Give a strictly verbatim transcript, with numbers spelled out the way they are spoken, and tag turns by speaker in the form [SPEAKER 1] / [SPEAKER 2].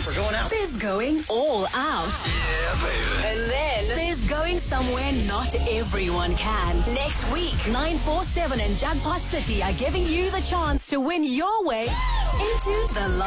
[SPEAKER 1] We're going out.
[SPEAKER 2] There's going all out.
[SPEAKER 1] Yeah, baby.
[SPEAKER 2] And then there's going somewhere not everyone can. Next week, nine four seven and Jackpot City are giving you the chance to win your way into the